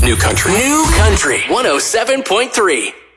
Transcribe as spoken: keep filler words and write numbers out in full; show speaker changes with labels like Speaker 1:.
Speaker 1: New Country. New Country one oh seven point three.